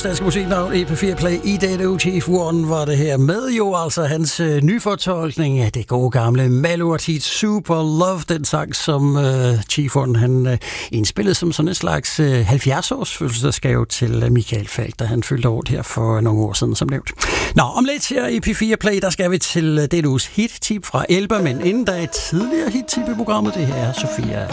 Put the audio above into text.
danske musiknavn EP4 Play i dette uge. Chief One var det her med jo altså hans nyfortolkning af det gode gamle Malurt Super Love, den sang som Chief One han indspillede som sådan en slags 70-års fødselsdagsgave til Michael Falch, da han fyldte år her for nogle år siden som nævnt. Nå, om lidt her i EP4 Play, der skal vi til dette uges hit-tip fra Elba, men inden der er et tidligere hit-tip i programmet, det her er Sofia.